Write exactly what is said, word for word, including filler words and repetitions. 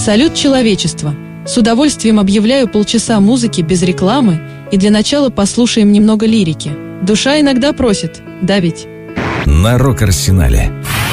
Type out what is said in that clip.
Салют, человечество! С удовольствием объявляю полчаса музыки без рекламы, и для начала послушаем немного лирики. Душа иногда просит, да ведь? На Рок-Арсенале.